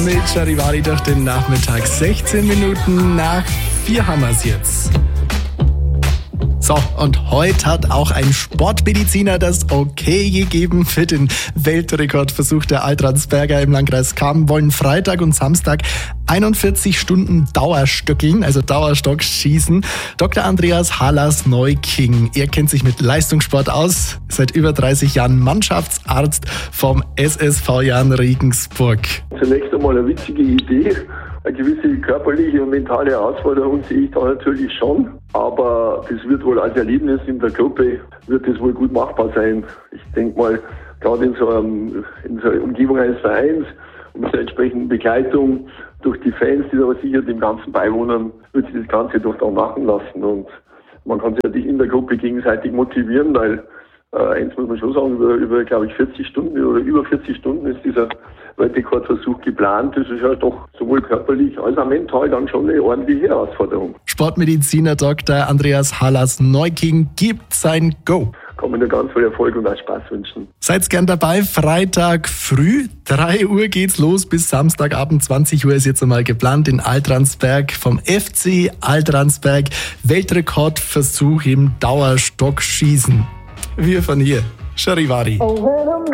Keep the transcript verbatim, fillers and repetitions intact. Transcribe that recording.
Mit Charivari durch den Nachmittag. sechzehn Minuten nach vier haben wir's jetzt. So, und heute hat auch ein Sportmediziner das Okay gegeben für den Weltrekordversuch der Altransberger im Landkreis Cham. Wollen Freitag und Samstag einundvierzig Stunden Dauerstöckeln, also Dauerstockschießen. Doktor Andreas Hallas-Neuking, er kennt sich mit Leistungssport aus, seit über dreißig Jahren Mannschaftsarzt vom S S V Jan Regensburg. Zunächst einmal eine witzige Idee. Eine gewisse körperliche und mentale Herausforderung sehe ich da natürlich schon, aber das wird wohl als Erlebnis in der Gruppe, wird das wohl gut machbar sein. Ich denke mal, gerade in so, einem, in so einer Umgebung eines Vereins und mit der entsprechenden Begleitung durch die Fans, die da sicher dem Ganzen beiwohnen, wird sich das Ganze doch dann machen lassen und man kann sich natürlich in der Gruppe gegenseitig motivieren, weil äh, eins muss man schon sagen, über, über glaube ich vierzig Stunden oder über vierzig Stunden ist dieser Weltrekordversuch geplant. Das ist ja doch sowohl körperlich als auch mental dann schon eine ordentliche Herausforderung. Sportmediziner Doktor Andreas Hallas-Neuking gibt sein Go. Kann man nur ganz viel Erfolg und auch Spaß wünschen. Seid gern dabei, Freitag früh, drei Uhr geht's los, bis Samstagabend zwanzig Uhr ist jetzt einmal geplant in Altransberg vom F C Altransberg. Weltrekordversuch im Dauerstockschießen. Wir von hier, Charivari.